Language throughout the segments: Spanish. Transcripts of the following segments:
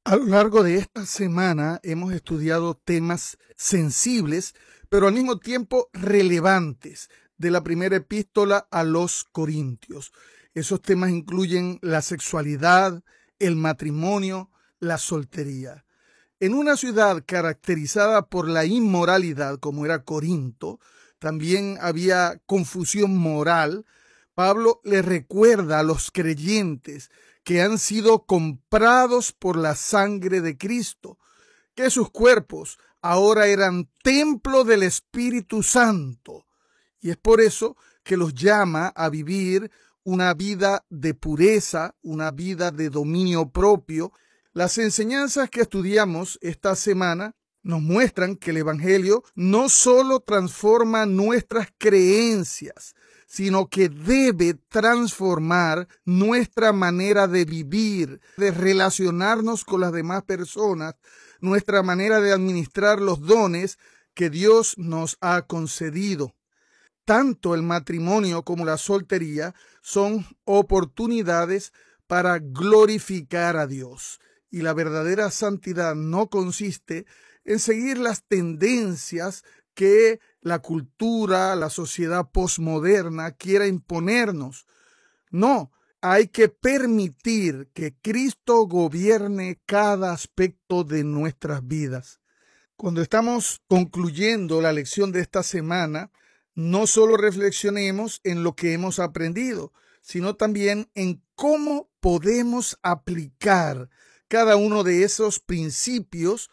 A lo largo de esta semana hemos estudiado temas sensibles, pero al mismo tiempo relevantes de la primera epístola a los Corintios. Esos temas incluyen la sexualidad, el matrimonio, la soltería. En una ciudad caracterizada por la inmoralidad, como era Corinto, también había confusión moral. Pablo le recuerda a los creyentes que han sido comprados por la sangre de Cristo, que sus cuerpos ahora eran templo del Espíritu Santo. Y es por eso que los llama a vivir una vida de pureza, una vida de dominio propio. Las enseñanzas que estudiamos esta semana nos muestran que el Evangelio no solo transforma nuestras creencias, sino que debe transformar nuestra manera de vivir, de relacionarnos con las demás personas, nuestra manera de administrar los dones que Dios nos ha concedido. Tanto el matrimonio como la soltería son oportunidades para glorificar a Dios. Y la verdadera santidad no consiste en seguir las tendencias que la cultura, la sociedad posmoderna quiera imponernos. No, hay que permitir que Cristo gobierne cada aspecto de nuestras vidas. Cuando estamos concluyendo la lección de esta semana, no solo reflexionemos en lo que hemos aprendido, sino también en cómo podemos aplicar cada uno de esos principios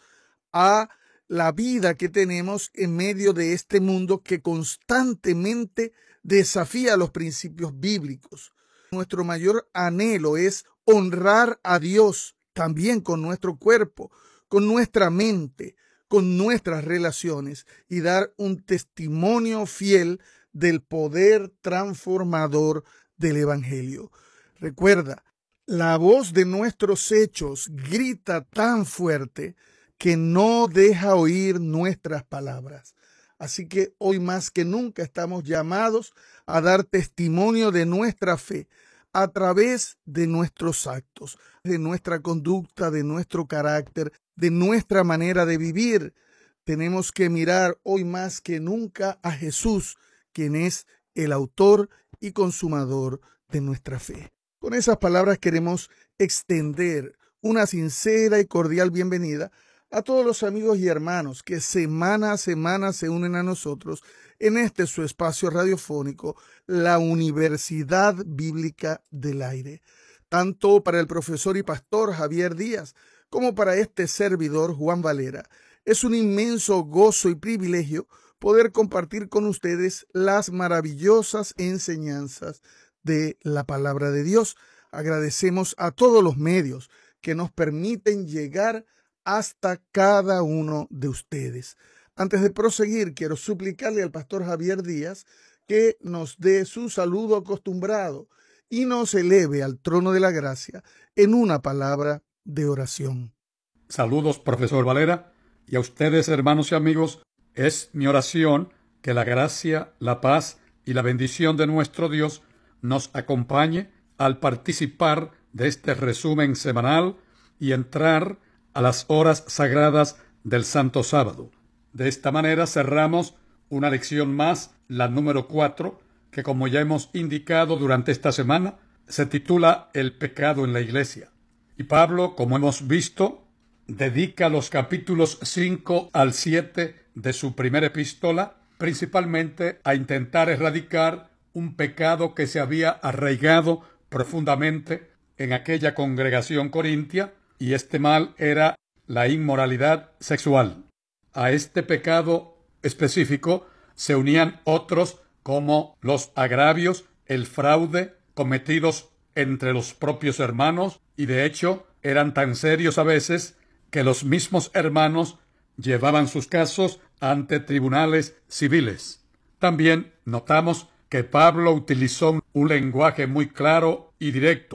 a la vida que tenemos en medio de este mundo que constantemente desafía los principios bíblicos. Nuestro mayor anhelo es honrar a Dios también con nuestro cuerpo, con nuestra mente, con nuestras relaciones y dar un testimonio fiel del poder transformador del Evangelio. Recuerda, la voz de nuestros hechos grita tan fuerte que no deja oír nuestras palabras. Así que hoy más que nunca estamos llamados a dar testimonio de nuestra fe a través de nuestros actos, de nuestra conducta, de nuestro carácter, de nuestra manera de vivir. Tenemos que mirar hoy más que nunca a Jesús, quien es el autor y consumador de nuestra fe. Con esas palabras queremos extender una sincera y cordial bienvenida a todos los amigos y hermanos que semana a semana se unen a nosotros en este su espacio radiofónico, la Universidad Bíblica del Aire. Tanto para el profesor y pastor Javier Díaz como para este servidor Juan Valera. Es un inmenso gozo y privilegio poder compartir con ustedes las maravillosas enseñanzas de la palabra de Dios. Agradecemos a todos los medios que nos permiten llegar hasta cada uno de ustedes. Antes de proseguir, quiero suplicarle al pastor Javier Díaz que nos dé su saludo acostumbrado y nos eleve al trono de la gracia en una palabra de oración. Saludos, profesor Valera, y a ustedes, hermanos y amigos. Es mi oración que la gracia, la paz y la bendición de nuestro Dios nos acompañe al participar de este resumen semanal y entrar a las horas sagradas del Santo Sábado. De esta manera cerramos una lección más, la número 4, que como ya hemos indicado durante esta semana, se titula El pecado en la iglesia. Y Pablo, como hemos visto, dedica los capítulos 5 al 7 de su primera epístola principalmente a intentar erradicar un pecado que se había arraigado profundamente en aquella congregación corintia, y este mal era la inmoralidad sexual. A este pecado específico se unían otros como los agravios, el fraude cometidos entre los propios hermanos, y de hecho eran tan serios a veces que los mismos hermanos llevaban sus casos ante tribunales civiles. También notamos que Pablo utilizó un lenguaje muy claro y directo.